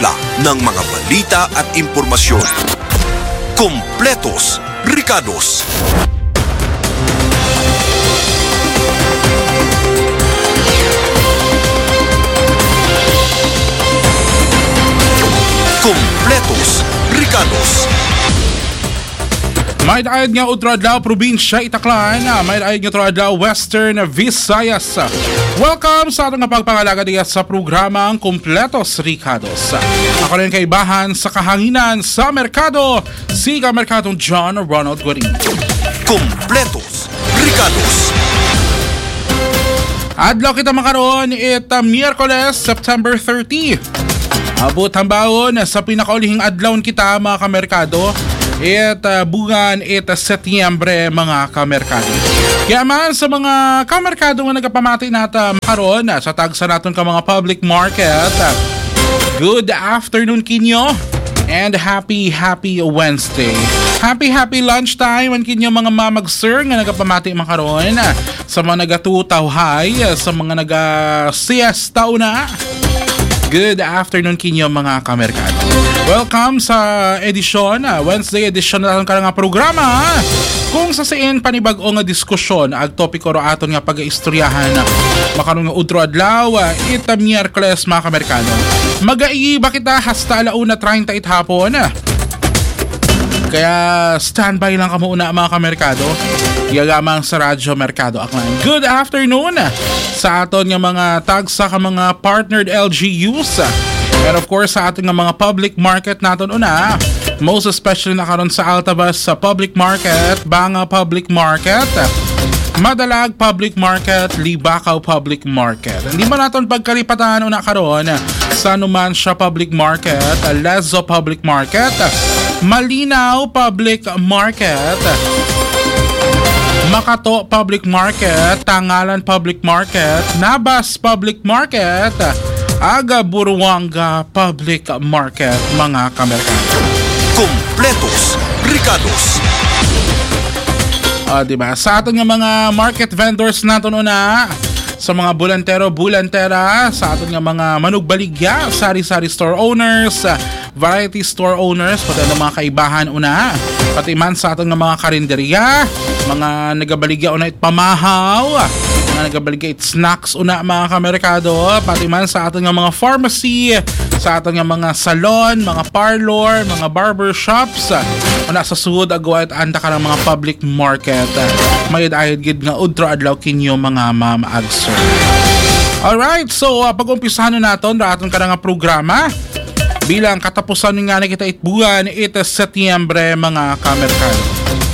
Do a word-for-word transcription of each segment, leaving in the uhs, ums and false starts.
timpla ng mga balita at impormasyon. Kompletos Ricados. Kompletos Ricados. May daayad nga Utradlaw, Probinsya Itaklan. May daayad nga Utradlaw, Western Visayas. Welcome sa atong pagpangalaga diya sa programang Kompletos Ricados. Ako rin kaibahan sa kahanginan sa merkado, si Kamerkadong John Ronald Guarin. Kompletos Ricados. Adlaw kita makaroon ita Miyerkules, September thirtieth. Abot hambawon sa pinakaulihing adlaw kita mga kamerkado. It uh, buwan it uh, Setyembre mga kamerkado. Kaya man sa mga kamerkado nga nagapamati nata makaroon uh, sa tagsa naton ka mga public market. Uh, good afternoon kinyo and happy happy Wednesday. Happy happy lunchtime an kinyo mga mamag-sir nga nagapamati makaroon uh, sa mga nagatutawhay, uh, sa mga naga-siesta una. Good afternoon kinyo mga kamerkado. Welcome sa edisyon, Wednesday edition na natin ka nga programa. Kung sa siin panibag-o nga diskusyon, ag topiko ro aton nga pag-istoryahan makaroon nga udro adlaw, ita Miyerkules mga kamerkado. Mag-aiba kita hasta alauna treinta hapon. Kaya standby lang kamo una mga kamerkado. Yagamang sa Radyo Merkado Aklan. Good afternoon sa aton nga mga tagsa ka mga partnered L G Us. And of course sa aton nga mga public market naton una. Most especially na karon sa Altabas sa public market, Banga public market, Madalag public market, Libakaw public market. Hindi ba naton pagkalipatan una karon sa Numancia public market, Lezo public market, Malinaw public market, Makato public market, Tangalan public market, Nabas public market, Aga Buruanga public market mga kamerkado. Kompletos Ricados. Uh, diba? Sa aton nga mga market vendors naton una, sa mga bulantero, bulantera, sa aton nga mga manugbaligya, sari-sari store owners, variety store owners, pati ang mga kaibahan una, pati man sa aton nga mga karinderya, mga nagabaligya una it pamahaw, mga nagabaligya it snacks una mga kamerkado, pati man sa aton nga mga pharmacy, sa aton nga mga salon, mga parlor, mga barber shops, una sa suhod agwa at anda ka ng mga public market. Mayad ayad gid nga udro adlaw kinyo mga ma'am ag sir. Alright, so uh, pag-umpisahan na naton ra aton ka nga programa bilang katapusan nga na kita itbuan ita Setyembre mga kamerkado.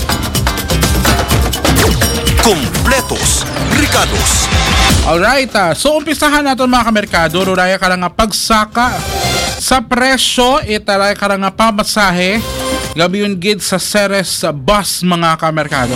Kompletos Ricados. Alright, uh, so umpisahan natin mga kamerkado, ruraya ka nga pagsaka sa presyo, itaraya ka nga pamasahe, gabi yun gid sa Ceres bus mga kamerkado.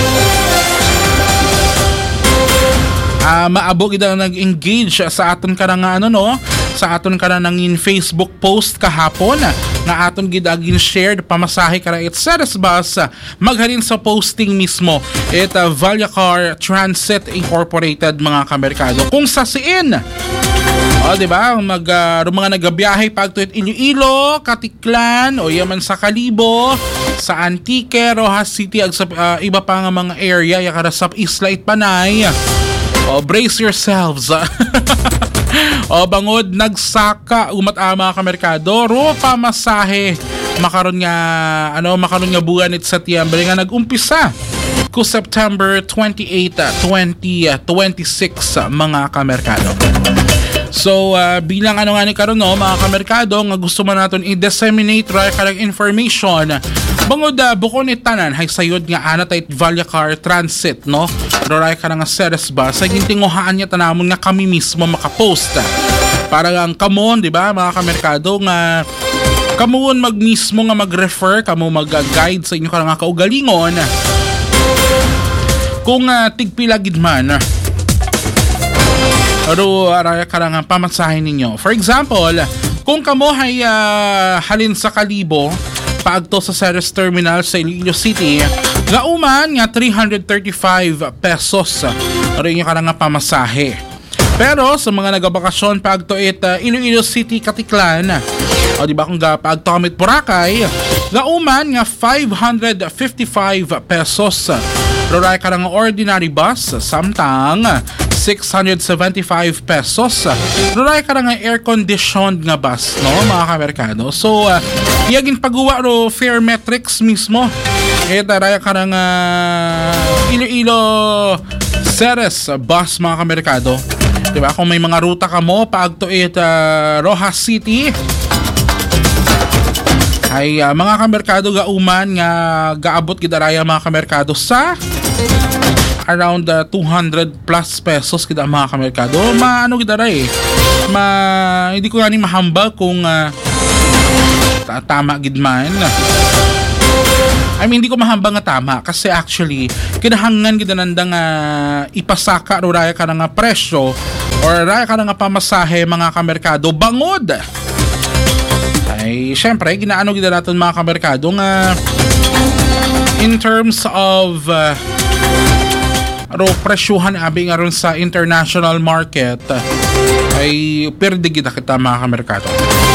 Uh, maabog ito nag-engage sa aton ka nga ano no, sa aton ka na nangin Facebook post kahapon na aton gid agin shared pamasahe ka it Ceres bus maghalin sa posting mismo it uh, Valyacar Transit Incorporated mga kamerkado kung sa siin o diba mag uh, mga nagabiyahe pagto it Iloilo, Katiklan o yaman sa Kalibo, sa Antique, Rojas City ag sa uh, iba pa nga mga area yakara sa Isla Itpanay. O brace yourselves. O bangod nagsaka umat ama ka merkado ro pamasahe makaron nga ano makaron nga buwan it Setyembre nga nagumpisa ko September twenty-eighth, twenty twenty-six mga kamerkado. So uh, bilang ano nga ni karon no mga kamerkado nga gusto man naton i-disseminate ra karang information bangod uh, bukon itanan hay sayod nga ana tay Valyacar Transit no roray ka nga Ceres bus sa gintinguhaan niya tanamon nga kami mismo makapost para ang kamon di ba mga kamerkado nga kamuon mag mismo nga mag-refer kamo mag-guide sa inyo ka nga kaugalingon kung uh, tigpila gid man pero araya ka nga pamasahin ninyo. For example, kung kamo hay uh, halin sa Kalibo paagto sa Ceres Terminal sa Iloilo City, gauman nga three hundred thirty-five pesos rin yung ka nga pamasahe. Pero sa mga nagabakasyon paagto it uh, Iloilo City, Katiklan, O di ba kung gapaagtomit Boracay, gauman nga five hundred fifty-five pesos. Roray ka ng ordinary bus, samtang six hundred seventy-five pesos. Roray ka ng air-conditioned nga bus, no, mga kamerkado. So, uh, iyagin pagguwa ro fare metrics mismo. E taray ka ng uh, Iloilo Ceres bus, mga kamerkado. Diba? Kung may mga ruta ka mo, paagtuit uh, Rojas City, ay uh, mga kamerkado gauman nga gaabot gidaraya mga kamerkado sa around uh, two hundred plus pesos kita mga kamerkado. Maano gidaray, ma hindi ko gani mahambal kung uh, tama gid man. I mean, hindi ko mahambang nga tama kasi actually kinahangan gidanandang uh, ipasaka ro raya ka nga presyo or raya ka nga pamasahe mga kamerkado bangod. Ay, syempre, ginaano gina natin mga kamerkado nga in terms of uh, ro presyuhan abi nga ron sa international market ay perde kita kita mga kamerkado.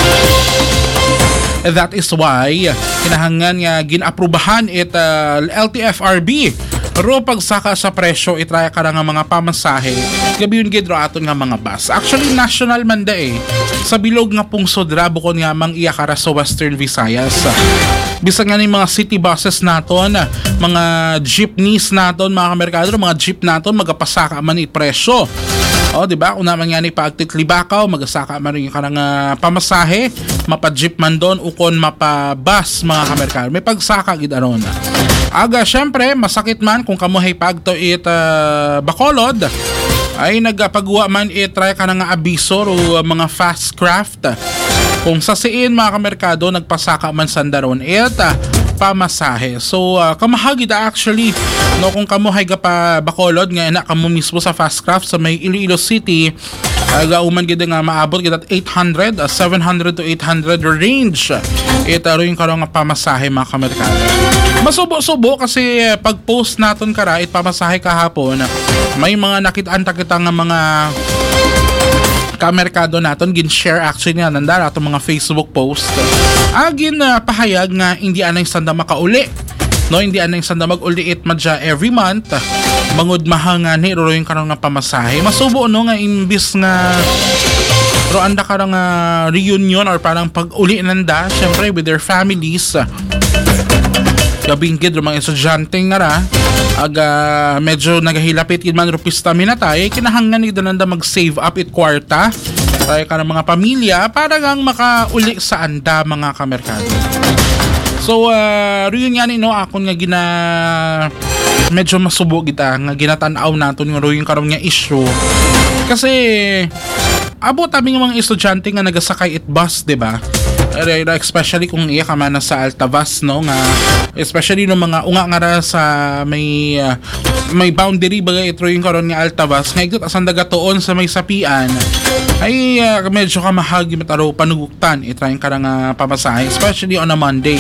That is why kinahangan nga ginaprubahan it uh, L T F R B ro pagsaka sa presyo itraya ka nga mga pamasahe gabi yun gidro aton nga mga bus. Actually national man da eh sa bilog nga pungsod ra bukod nga mang iya kara sa Western Visayas. Bisan nga ni mga city buses naton, mga jeepneys naton mga kamerkado, mga jeep naton magapasaka man i presyo. O, di ba? Kung naman nga ni paagtitlibakaw, magasaka man rin yung karang uh, pamasahe, mapa-jeep man doon, ukon mapa-bus, mga kamerkado. May pagsaka gid aron. Aga, syempre, masakit man kung kamuhay pagto it uh, Bacolod, ay nagpagawa man itry ka na nga abiso o uh, mga fast craft. Kung sa siin mga kamerkado, nagpasaka man sandaron it uh, pamasahe. So, uh, kamahagid actually, no, kung kamuhay ka pa Bacolod, nga ina kamo mismo sa fast craft sa may Iloilo City, uh, gauman gid nga maabot gid at eight hundred, uh, seven hundred to eight hundred range. Ito rin yung karong pamasahe mga kamerkado. Masubo-subo kasi uh, pag-post naton kara it pamasahe kahapon, may mga nakitaan kita nga mga kamerkado naton gin-share actually nga nandara atong mga Facebook post. Agin uh, pahayag nga hindi anay sanda makauli. No, hindi anay sanda mag-uliit madya every month. Mangud mahangan ni ro yung karong nga pamasahe. Masubo no nga imbis nga ro anda karang uh, reunion or parang pag-uli nanda syempre with their families. Gabing gid ro mga estudyante nga ra aga medyo nagahilapit gid man ro pista minatay kinahanglan ni dananda mag-save up it kwarta ay ka ng mga pamilya para gang makauli sa anda mga kamerkado. So uh, riyon nga ni no akon nga gina medyo masubo kita nga ginatan-aw naton nga riyon karon nga issue kasi abot aming mga estudyante nga nagasakay it bus, di ba? Especially kung iya ka man sa Altavas, no, nga especially no mga unga nga ra sa may uh, may boundary bagay ito yung karon nga Altavas nga igot asan dagatoon sa may sapian ay uh, medyo ka mahagi mataro panuguktan itrayin ka nga pamasahe especially on a Monday.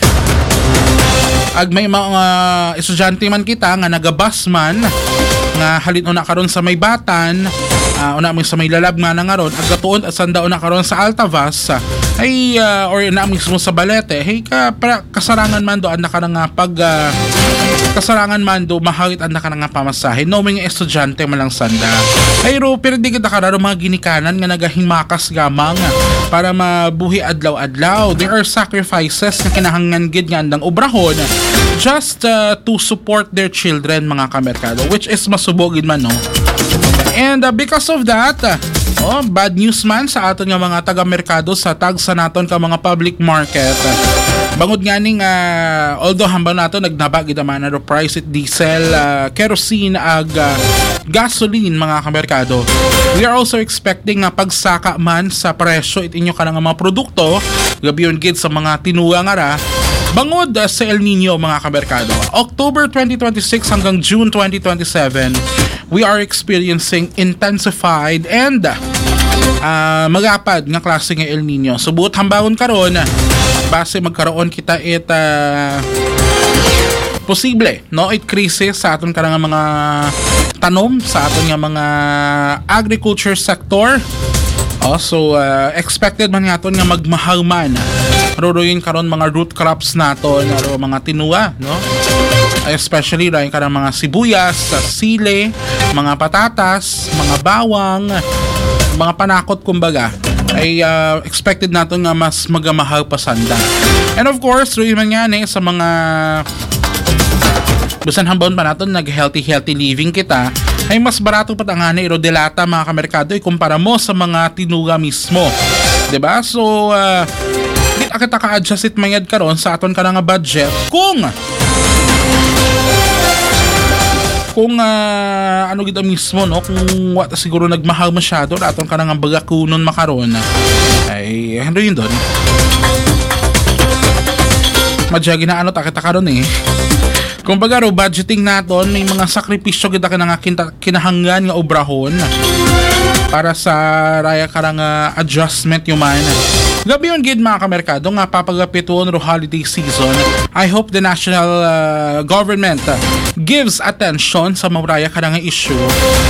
Ag may mga estudyante man kita nga nagabas man nga halin una karon sa may Batan, uh, una mo sa may Lalab nga na ngaron ag gatuon at sanda una karon sa Altavas ay uh, or na mismo sa Balete hey ka pra, kasarangan man do anda ka nga pag uh, kasarangan man do mahagit anda ka nga pamasahe no mga estudyante man lang sanda ay ro pero di kita kararo mga ginikanan nga nagahimakas gamang para mabuhi adlaw-adlaw. There are sacrifices na kinahanglan gid nga andang obrahon just uh, to support their children mga kamerkado which is masubogin man no. And uh, because of that uh, oh, bad news man sa aton nga mga taga-merkado sa tagsa naton ka mga public market. Bangod nga ning uh, although hambal nato nagnaba gid man na price it diesel, uh, kerosene ag uh, gasoline mga kamerkado. We are also expecting nga pagsaka man sa presyo it inyo kanang mga produkto gabiyon gid sa mga tinuwa nga ra. Bangod uh, sa El Nino mga kamerkado. October twenty twenty-six hanggang June twenty twenty-seven, we are experiencing intensified and uh, magapad nga klase nga El Nino. Subot hambangon karon base magkaroon kita it uh, posible no it crisis sa aton karang mga tanom sa aton nga mga agriculture sector. Also, uh, expected man naton nga magmahal man. Ruruyin karon mga root crops naton, aro mga tinuwa, no? Especially rin ka ng mga sibuyas, sile, mga patatas, mga bawang, mga panakot kumbaga. Ay uh, expected naton nga mas magamahal pa sanda. And of course, ruruyin man nga eh, sa mga bisan hambon pa natin nag-healthy-healthy living kita, ay mas barato pa tangani iro delata mga kamerkado ikumpara mo sa mga tinuga mismo. Diba? So, uh, di kita ka-adjust it mayad karon sa aton ka nga budget kung kung uh, ano kita mismo, no? Kung wata siguro nagmahal masyado na aton ka nga bagakunon makaron ay ano yun doon? Madyagi na ano takita karon eh. Kung baga ro, budgeting naton, may mga sakripisyo kita ka nga kinahanggan nga obrahon para sa raya karang uh, adjustment yung man. Gabi yun gid mga kamerkado nga papagapituon ro holiday season. I hope the national uh, government uh, gives attention sa mauraya karang issue.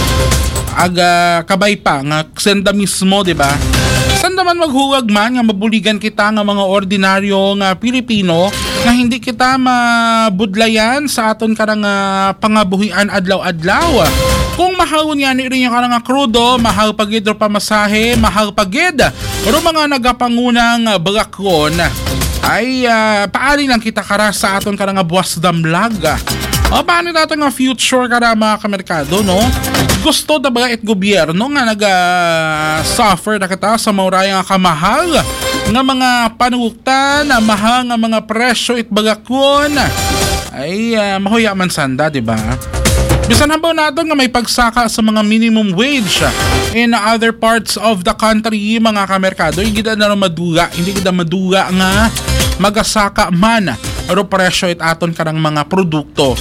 Aga kabay pa nga senda mismo, di ba? Sanda man maghuwag man nga mabuligan kita nga mga ordinaryong uh, Pilipino nga hindi kita mabudlayan sa aton karang uh, pangabuhian adlaw-adlaw. Kung mahal nga ni rin yung karang krudo, mahal pagid ro pamasahe, mahal pagid pero mga nagapangunang uh, bagakon ay uh, paali lang kita kara sa aton karang buwas damlag. O paano nato nga future kara mga kamerkado, no? Gusto na ba it gobyerno nga nag-suffer uh, na kita sa mauraya nga kamahal nga mga panuktan, mahal nga mga presyo it bagakon ay uh, mahuya man sanda, di ba? Bisan habaw nato nga may pagsaka sa mga minimum wage in other parts of the country mga kamerkado, hindi kita na maduga, hindi kita maduga nga magasaka man pero presyo it aton karang mga produkto.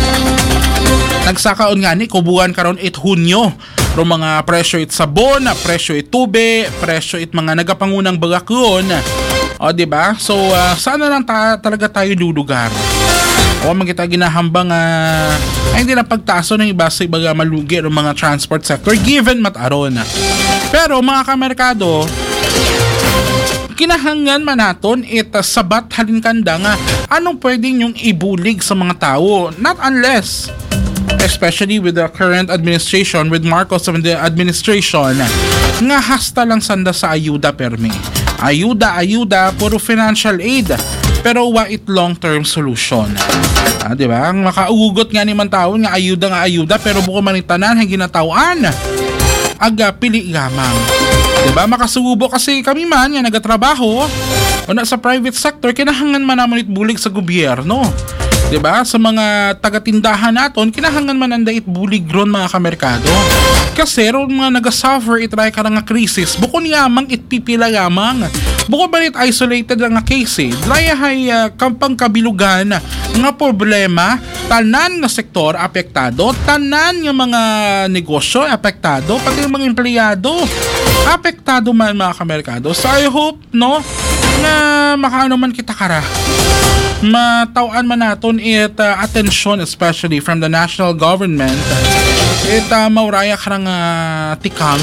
Nagsakaon nga ni kubuan karon it Hunyo ro mga presyo it sabon, presyo it tube, presyo it mga nagapangunang bagakon. O di ba? So uh, sana lang ta- talaga tayo lulugar. O man kita ginahambang uh, ay hindi na pagtaso ng iba sa ibaga malugi ro mga transport sector given mataron. Pero mga kamerkado, kinahanggan man naton it uh, sabat halin kanda nga anong pwedeng yung ibulig sa mga tao, not unless especially with the current administration, with Marcos and the administration, nga hasta lang sanda sa ayuda permi. Ayuda, ayuda, puro financial aid. Pero wa it long-term solution. Ah, di ba? Ang makaugot nga ni man tao nga ayuda nga ayuda, pero buko man tanan ang ginatawan. Aga pili gamang. Di ba? Makasubo kasi kami man nga nagatrabaho o na sa private sector, kinahanggan man naman itbulig sa gobyerno. Diba? Sa mga taga-tindahan naton, kinahanggan man anda itbulig ron mga kamerkado. Kasi ron mga nagasuffer itry ka nga krisis, buko niyamang itpipila yamang. Buko ba it isolated lang nga case eh. Dlaya hay uh, kampang kabilugan nga problema, tanan nga sektor apektado, tanan nga mga negosyo apektado, pati mga empleyado apektado man mga kamerkado. So I hope, no, na makaano man kita kara. Matauan man naton it uh, attention especially from the national government it uh, mauraya karang uh, tikang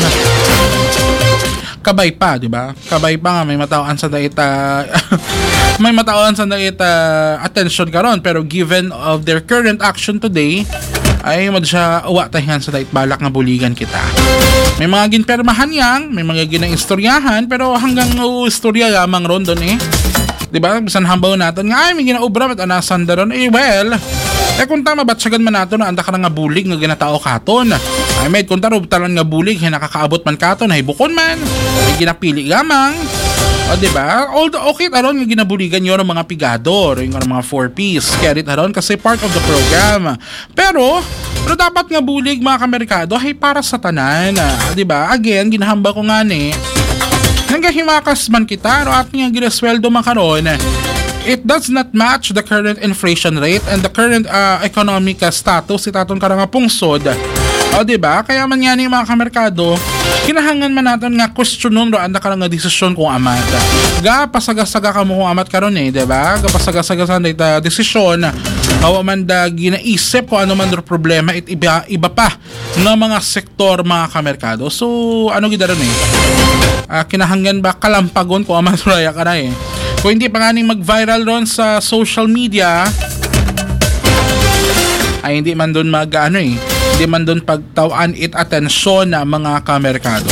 kabay pa, di ba? Kabay pa nga may matauan sa dait uh, may matauan sa dait uh, attention karon, pero given of their current action today ay madya uwa tahan sa dait balak nga buligan kita. May mga ginpermahan yang, may mga ginaistoryahan, pero hanggang uh, istorya lamang ron doon eh. Diba? Bisan hambaw natin nga, ay may ginaubra at anasan daron. Eh well, eh kung tama batsagan man nato na anda ka nga bulig nga ginatao katon. Ay may kung taro talan nga bulig ay nakakaabot man katon ay bukon man. Ay ginapili gamang. O diba? Although okay taron nga ginabuligan nyo ng mga pigador, yung mga four piece. Carry taron kasi part of the program. Pero, pero dapat nga bulig mga kamerkado ay para sa tanan. Diba? Again, ginahamba ko nga ni nanggahimakas man kita no at nga ginasweldo makaron, it does not match the current inflation rate and the current uh, economic uh, status itaton karang pungsod. O diba? Kaya man nga ni mga kamerkado, kinahangan man natin nga questionon ro anda karang desisyon kung amat. Ga pasaga-saga ka mo kung amat karon eh, diba? Ga pasaga-saga sa uh, desisyon kawa man da ginaisip kung ano man ro problema it iba, iba pa ng mga sektor mga kamerkado. So ano gidaron eh? uh, kinahanggan ba kalampagon ko aman raya ka na eh. Kung hindi pa nga ning mag-viral ron sa social media, ay hindi man doon mag ano eh, hindi man doon pagtawaan it atensyon na mga kamerkado.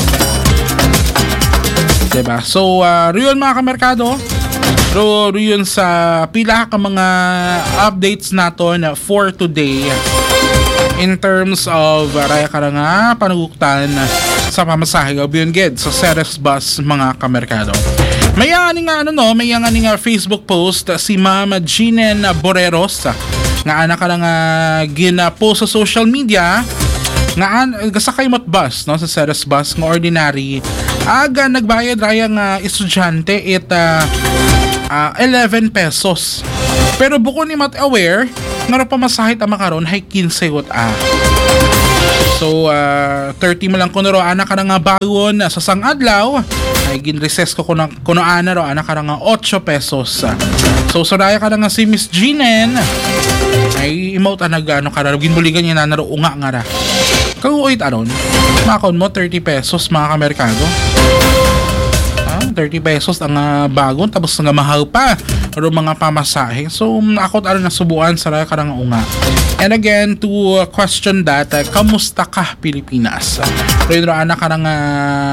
Diba? So, uh, riyon mga kamerkado, ro riyon sa pila ka mga updates naton for today in terms of uh, raya ka nga panuguktan sa pamasahe o beyond gid sa Ceres Bus mga kamerkado. May ani nga ano no, may ani nga Facebook post uh, si Ma'am Ginen Boreros uh, nga anak ka nga gina-post sa social media nga an gasakay mot bus no sa Ceres Bus nga ordinary aga nagbayad raya nga estudyante it uh, uh, eleven pesos. Pero buko ni mat aware nga ra pamasahit ang makaron hay fifteen wat a. So uh, thirty mo lang kuno ro anak ka nga bagon sa sangadlaw ay gin-recess ko kuno kuno ana ro anak ka nga eight pesos. So soraya ka nga si Miss Ginen ay imout anag ano ka ra ginbuligan niya na naro unga nga ra. Kauoy aron makon mo thirty pesos mga kamerkado. Ah, thirty pesos ang uh, bagon tapos nga mahal pa ro mga pamasahe. So ako aron nasubuan sa raya ka nga unga. And again to uh, question that uh, kamusta ka Pilipinas? Pero anak ka nga